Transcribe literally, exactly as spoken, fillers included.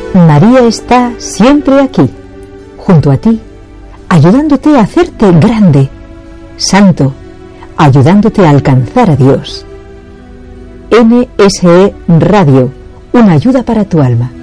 María está siempre aquí, junto a ti, ayudándote a hacerte grande, santo, ayudándote a alcanzar a Dios. N S E Radio, una ayuda para tu alma.